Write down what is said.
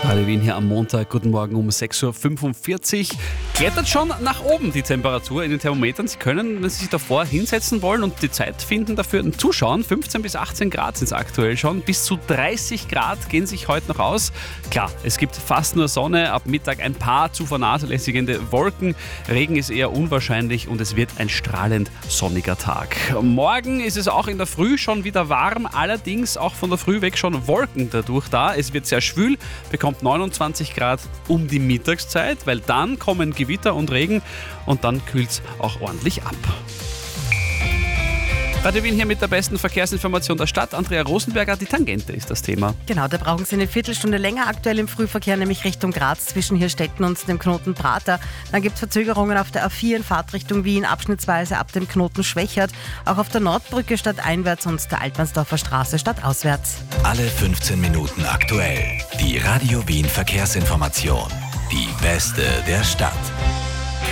Radio Wien hier am Montag, guten Morgen um 6.45 Uhr. Klettert schon nach oben die Temperatur in den Thermometern. Sie können, wenn Sie sich davor hinsetzen wollen und die Zeit finden dafür, zuschauen. 15 bis 18 Grad sind es aktuell schon. Bis zu 30 Grad gehen sich heute noch aus. Klar, es gibt fast nur Sonne, ab Mittag ein paar zu vernachlässigende Wolken. Regen ist eher unwahrscheinlich und es wird ein strahlend sonniger Tag. Morgen ist es auch in der Früh schon wieder warm, allerdings auch von der Früh weg schon Wolken dadurch da. Es wird sehr schwül, bekommt 29 Grad um die Mittagszeit, weil dann kommen Gewitter und Regen und dann kühlt es auch ordentlich ab. Radio Wien hier mit der besten Verkehrsinformation der Stadt. Andrea Rosenberger, die Tangente ist das Thema. Genau, da brauchen Sie eine Viertelstunde länger aktuell im Frühverkehr, nämlich Richtung Graz zwischen Hirstetten und dem Knoten Prater. Dann gibt es Verzögerungen auf der A4 in Fahrtrichtung Wien, abschnittsweise ab dem Knoten Schwächert. Auch auf der Nordbrücke stadteinwärts und der Altmannsdorfer Straße stadtauswärts. Alle 15 Minuten aktuell. Die Radio Wien Verkehrsinformation. Die beste der Stadt.